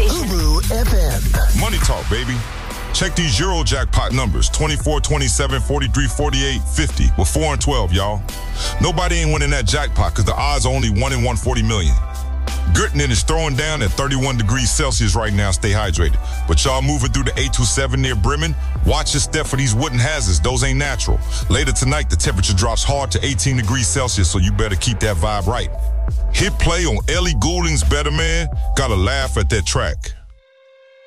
station. Ubu FM. Money talk, baby. Check these Euro jackpot numbers: 24, 27, 43, 48, 50, with 4 and 12, y'all. Nobody ain't winning that jackpot because the odds are only 1 in 140 million. Göttingen is throwing down at 31 degrees Celsius right now. Stay hydrated. But y'all moving through the 827 near Bremen, watch your step for these wooden hazards. Those ain't natural. Later tonight, the temperature drops hard to 18 degrees Celsius, so you better keep that vibe right. Hit play on Ellie Goulding's Better Man. Gotta laugh at that track.